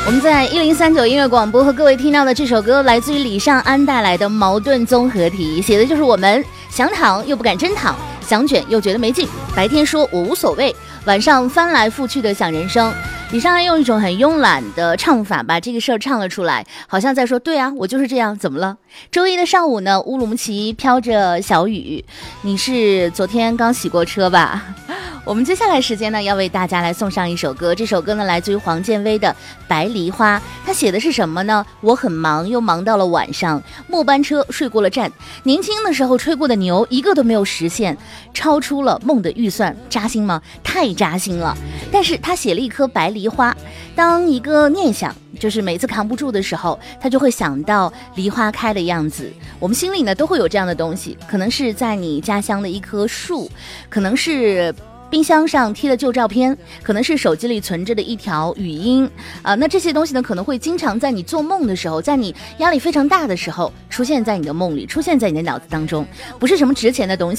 我们在1039音乐广播和各位听到的这首歌来自于李尚安带来的矛盾综合体，写的就是我们想躺又不敢真躺，想卷又觉得没劲，白天说我无所谓，晚上翻来覆去的想人生。李尚安用一种很慵懒的唱法把这个事儿唱了出来，好像在说对啊，我就是这样，怎么了？周一的上午呢，乌鲁木齐飘着小雨，你是昨天刚洗过车吧？我们接下来时间呢，要为大家来送上一首歌，这首歌呢来自于黄建威的《白梨花》，他写的是什么呢？我很忙，又忙到了晚上，末班车睡过了站，年轻的时候吹过的牛一个都没有实现，超出了梦的预算，扎心吗？太扎心了。但是他写了一颗白梨花，当一个念想，就是每次扛不住的时候，他就会想到梨花开的样子。我们心里呢都会有这样的东西，可能是在你家乡的一棵树，可能是冰箱上贴的旧照片，可能是手机里存着的一条语音那这些东西呢，可能会经常在你做梦的时候，在你压力非常大的时候，出现在你的梦里，出现在你的脑子当中，不是什么值钱的东西。